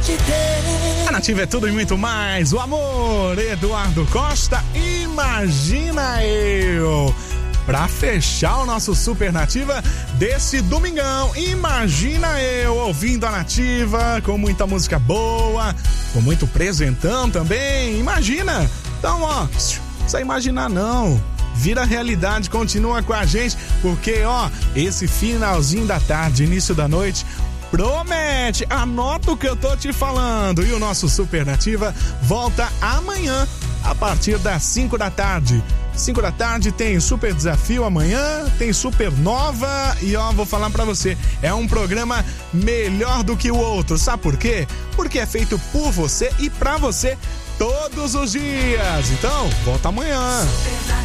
A Nativa é tudo e muito mais. O amor, Eduardo Costa, imagina eu. Pra fechar o nosso Super Nativa desse domingão, imagina eu ouvindo a Nativa com muita música boa, com muito presentão também, imagina. Então, ó, precisa imaginar não, vira realidade, continua com a gente, porque, ó, esse finalzinho da tarde, início da noite, promete, anota o que eu tô te falando. E o nosso Super Nativa volta amanhã, a partir das 5 da tarde. 5 da tarde tem Super Desafio amanhã, tem Supernova e ó, vou falar pra você, é um programa melhor do que o outro, sabe por quê? Porque é feito por você e pra você todos os dias. Então, volta amanhã.